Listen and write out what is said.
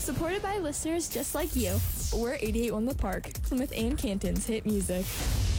Supported by listeners just like you. We're 88.1 The Park, Plymouth and Canton's hit music.